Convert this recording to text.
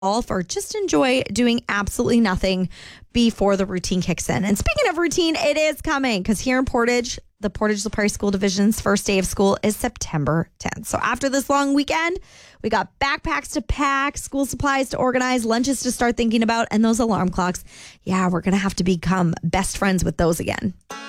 golf or just enjoy doing absolutely nothing before the routine kicks in. And speaking of routine, it is coming because here in Portage, the Portage La Prairie School Division's first day of school is September 10th. So after this long weekend, we got backpacks to pack, school supplies to organize, lunches to start thinking about, and those alarm clocks. Yeah, we're going to have to become best friends with those again.